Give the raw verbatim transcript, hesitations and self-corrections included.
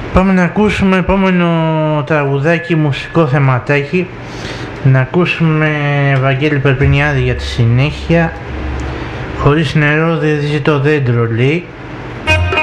Πάμε να ακούσουμε επόμενο τραγουδάκι, μουσικό θεματάκι. Να ακούσουμε Βαγγέλη Περπινιάδη για τη συνέχεια. Χωρίς νερό δεν ζει το δέντρο, λέει.